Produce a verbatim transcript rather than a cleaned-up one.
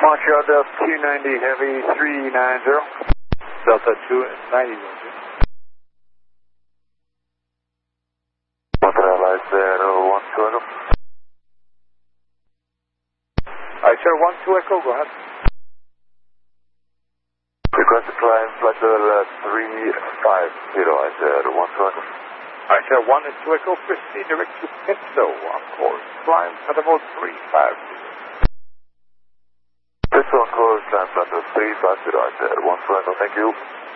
Montreal Delta two ninety Heavy three ninety. Delta two ninety. Montreal I zero one two Echo. I sir one two Echo, go ahead. Request to climb flight level uh, three five zero I zero one two Echo. I sir one and two Echo, proceed direct to Pinto on course. Climb at about three five zero. Pinto on course, climb flight level three five zero I zero one two Echo, thank you.